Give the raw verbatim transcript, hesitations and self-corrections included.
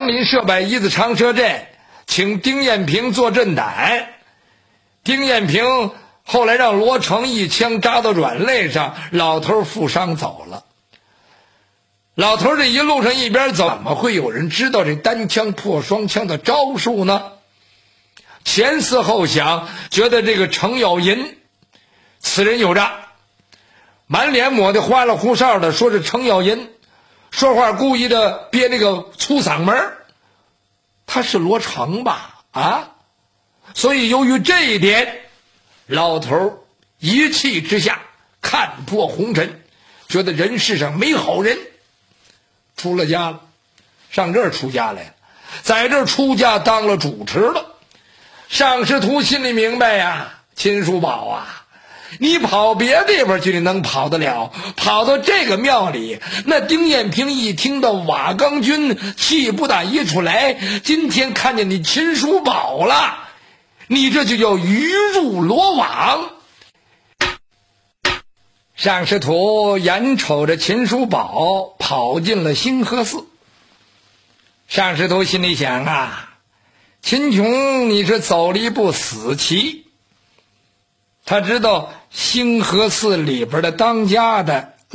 临设摆一字长蛇阵，请丁彦平做阵胆。丁彦平后来让罗成一枪扎到软肋上，老头负伤走了。老头这一路上一边走，怎么会有人知道这单枪破双枪的招数呢？前思后想，觉得这个程咬银此人有诈，满脸抹的花里胡哨的，说是程咬银，说话故意的憋那个粗嗓门，他是罗成吧？啊，所以由于这一点，老头一气之下看破红尘，觉得人世上没好人，出了家了，上这儿出家来了，在这儿出家当了主持了。上师徒心里明白呀，秦叔宝啊，你跑别地方去你能跑得了，跑到这个庙里，那丁彦平一听到瓦岗军，气不打一处来，今天看见你秦叔宝了，你这就叫鱼入罗网。上师徒眼瞅着秦叔宝跑进了兴和寺，上师徒心里想啊，秦琼你是走了一步死棋。他知道兴和寺里边的当家的